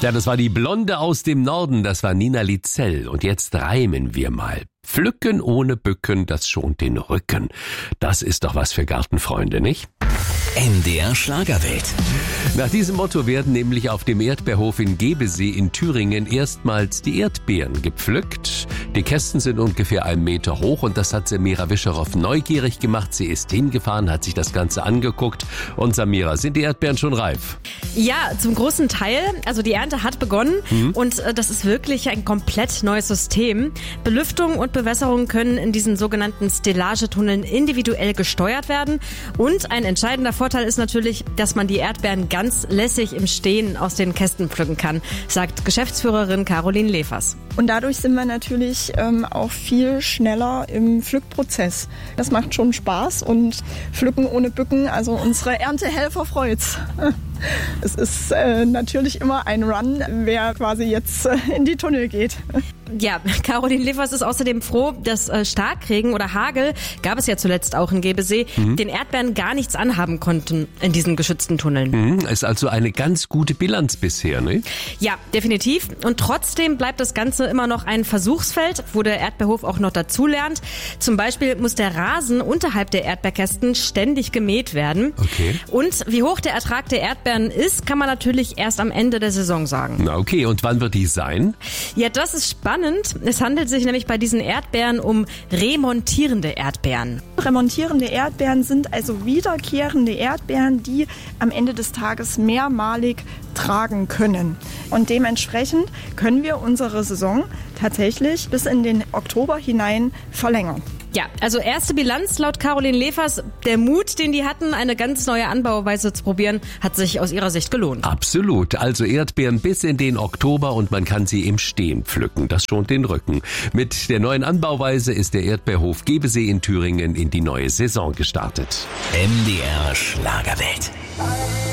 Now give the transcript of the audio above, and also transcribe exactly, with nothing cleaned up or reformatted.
Ja, das war die Blonde aus dem Norden, das war Nina Lizell. Und jetzt reimen wir mal. Pflücken ohne Bücken, das schont den Rücken. Das ist doch was für Gartenfreunde, nicht? N D R Schlagerwelt. Nach diesem Motto werden nämlich auf dem Erdbeerhof in Gebesee in Thüringen erstmals die Erdbeeren gepflückt. Die Kästen sind ungefähr einen Meter hoch und das hat Samira Wischerhoff neugierig gemacht. Sie ist hingefahren, hat sich das Ganze angeguckt. Und Samira, sind die Erdbeeren schon reif? Ja, zum großen Teil. Also die Ernte hat begonnen mhm. und äh, das ist wirklich ein komplett neues System. Belüftung und Bewässerung können in diesen sogenannten Stellagetunneln individuell gesteuert werden. Und ein entscheidender Vorteil ist natürlich, dass man die Erdbeeren ganz lässig im Stehen aus den Kästen pflücken kann, sagt Geschäftsführerin Caroline Lefers. Und dadurch sind wir natürlich ähm, auch viel schneller im Pflückprozess. Das macht schon Spaß und Pflücken ohne Bücken, also unsere Erntehelfer freut's. Es ist äh, natürlich immer ein Run, wer quasi jetzt äh, in die Tunnel geht. Ja, Caroline Lefers ist außerdem froh, dass äh, Starkregen oder Hagel, gab es ja zuletzt auch in Gebesee, mhm. den Erdbeeren gar nichts anhaben konnten in diesen geschützten Tunneln. Mhm, ist also eine ganz gute Bilanz bisher, ne? Ja, definitiv. Und trotzdem bleibt das Ganze immer noch ein Versuchsfeld, wo der Erdbeerhof auch noch dazulernt. Zum Beispiel muss der Rasen unterhalb der Erdbeerkästen ständig gemäht werden. Okay. Und wie hoch der Ertrag der Erdbeeren ist, kann man natürlich erst am Ende der Saison sagen. Na okay, und wann wird die sein? Ja, das ist spannend. Es handelt sich nämlich bei diesen Erdbeeren um remontierende Erdbeeren. Remontierende Erdbeeren sind also wiederkehrende Erdbeeren, die am Ende des Tages mehrmalig tragen können. Und dementsprechend können wir unsere Saison tatsächlich bis in den Oktober hinein verlängern. Ja, also erste Bilanz laut Caroline Lefers. Der Mut, den die hatten, eine ganz neue Anbauweise zu probieren, hat sich aus ihrer Sicht gelohnt. Absolut. Also Erdbeeren bis in den Oktober und man kann sie im Stehen pflücken. Das schont den Rücken. Mit der neuen Anbauweise ist der Erdbeerhof Gebesee in Thüringen in die neue Saison gestartet. N D R Schlagerwelt.